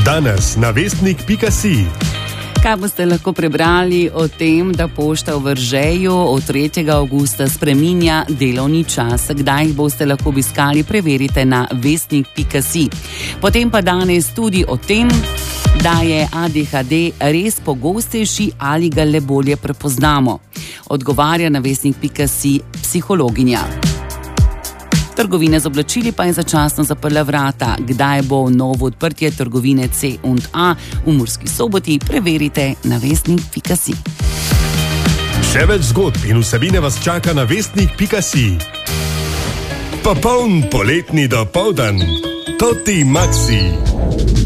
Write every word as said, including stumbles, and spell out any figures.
Danes na vestnik pika si. Kaj boste lahko prebrali o tem, da pošta v Veržeju od tretjega avgusta spreminja delovni čas? Kdaj jih boste lahko obiskali, preverite na vestnik pika si. Potem pa danes tudi o tem, da je A D H D res pogostejši ali ga le bolje prepoznamo. Odgovarja na vestnik pika si psihologinja. Trgovine z oblačili pa je začasno zaprla vrata. Kdaj bo novo odprtje trgovine C in A v Murski Soboti, preverite na vestnik pika si. Še več zgodb in vsebine vas čaka na vestnik pika si. Popoln poletni dopoldan. Toti Maxi.